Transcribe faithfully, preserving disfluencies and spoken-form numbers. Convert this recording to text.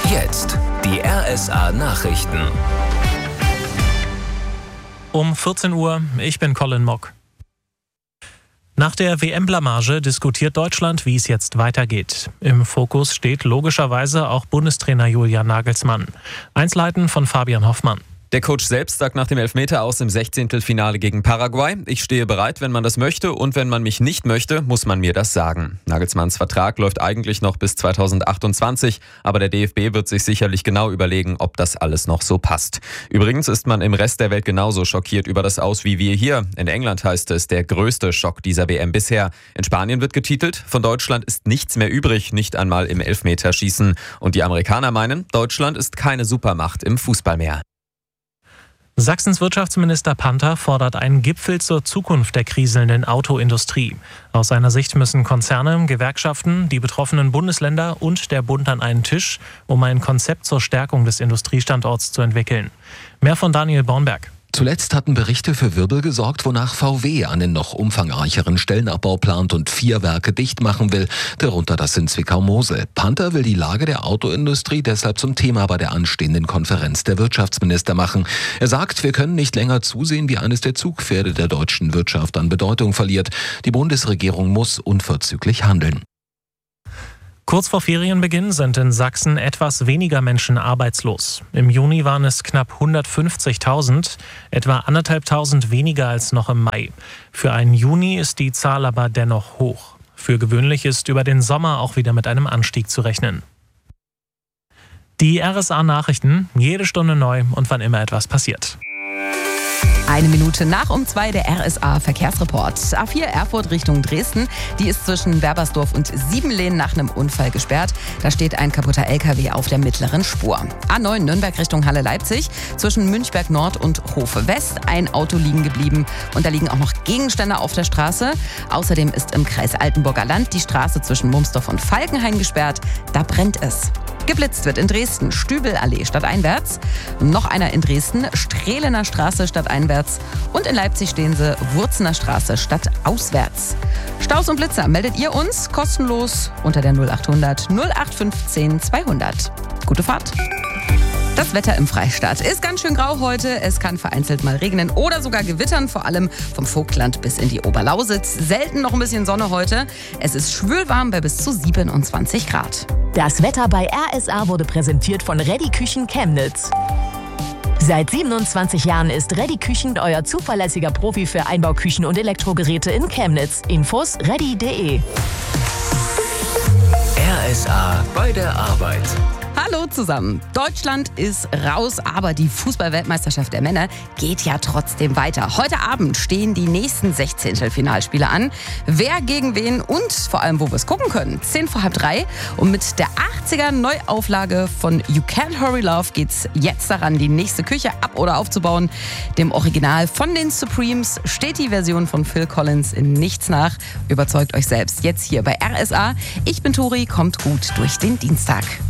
Jetzt die R S A-Nachrichten. Um vierzehn Uhr, ich bin Colin Mock. Nach der W M-Blamage diskutiert Deutschland, wie es jetzt weitergeht. Im Fokus steht logischerweise auch Bundestrainer Julian Nagelsmann. Einzelheiten von Fabian Hoffmann. Der Coach selbst sagt nach dem Elfmeter aus im Sechzehntelfinale gegen Paraguay: Ich stehe bereit, wenn man das möchte, und wenn man mich nicht möchte, muss man mir das sagen. Nagelsmanns Vertrag läuft eigentlich noch bis zweitausendachtundzwanzig, aber der D F B wird sich sicherlich genau überlegen, ob das alles noch so passt. Übrigens ist man im Rest der Welt genauso schockiert über das Aus wie wir hier. In England heißt es, der größte Schock dieser W M bisher. In Spanien wird getitelt: Von Deutschland ist nichts mehr übrig, nicht einmal im Elfmeterschießen. Und die Amerikaner meinen, Deutschland ist keine Supermacht im Fußball mehr. Sachsens Wirtschaftsminister Panther fordert einen Gipfel zur Zukunft der kriselnden Autoindustrie. Aus seiner Sicht müssen Konzerne, Gewerkschaften, die betroffenen Bundesländer und der Bund an einen Tisch, um ein Konzept zur Stärkung des Industriestandorts zu entwickeln. Mehr von Daniel Bornberg. Zuletzt hatten Berichte für Wirbel gesorgt, wonach V W einen noch umfangreicheren Stellenabbau plant und vier Werke dicht machen will, darunter das in Zwickau-Mosel. Panther will die Lage der Autoindustrie deshalb zum Thema bei der anstehenden Konferenz der Wirtschaftsminister machen. Er sagt, wir können nicht länger zusehen, wie eines der Zugpferde der deutschen Wirtschaft an Bedeutung verliert. Die Bundesregierung muss unverzüglich handeln. Kurz vor Ferienbeginn sind in Sachsen etwas weniger Menschen arbeitslos. Im Juni waren es knapp hundertfünfzigtausend, etwa anderthalbtausend weniger als noch im Mai. Für einen Juni ist die Zahl aber dennoch hoch. Für gewöhnlich ist über den Sommer auch wieder mit einem Anstieg zu rechnen. Die R S A-Nachrichten, jede Stunde neu und wann immer etwas passiert. Eine Minute nach um zwei der R S A-Verkehrsreport. A vier Erfurt Richtung Dresden, die ist zwischen Werbersdorf und Siebenlehn nach einem Unfall gesperrt. Da steht ein kaputter L K W auf der mittleren Spur. A neun Nürnberg Richtung Halle-Leipzig, zwischen Münchberg Nord und Hofe West ein Auto liegen geblieben. Und da liegen auch noch Gegenstände auf der Straße. Außerdem ist im Kreis Altenburger Land die Straße zwischen Mumsdorf und Falkenhain gesperrt. Da brennt es. Geblitzt wird in Dresden Stübelallee stadteinwärts, noch einer in Dresden Strehlener Straße stadteinwärts und in Leipzig stehen sie Wurzener Straße stadtauswärts. Staus und Blitzer meldet ihr uns kostenlos unter der null achthundert null acht fünfzehn zweihundert. Gute Fahrt! Das Wetter im Freistaat ist ganz schön grau heute. Es kann vereinzelt mal regnen oder sogar gewittern, vor allem vom Vogtland bis in die Oberlausitz. Selten noch ein bisschen Sonne heute. Es ist schwülwarm bei bis zu siebenundzwanzig Grad. Das Wetter bei R S A wurde präsentiert von Reddy Küchen Chemnitz. Seit siebenundzwanzig Jahren ist Reddy Küchen euer zuverlässiger Profi für Einbauküchen und Elektrogeräte in Chemnitz. Infos reddy punkt de. R S A bei der Arbeit. Hallo zusammen. Deutschland ist raus, aber die Fußball-Weltmeisterschaft der Männer geht ja trotzdem weiter. Heute Abend stehen die nächsten Sechzehntelfinalspiele an. Wer gegen wen und vor allem, wo wir es gucken können. Zehn vor halb drei. Und mit der achtziger Neuauflage von You Can't Hurry Love geht's jetzt daran, die nächste Küche ab- oder aufzubauen. Dem Original von den Supremes steht die Version von Phil Collins in nichts nach. Überzeugt euch selbst. Jetzt hier bei R S A. Ich bin Tori, kommt gut durch den Dienstag.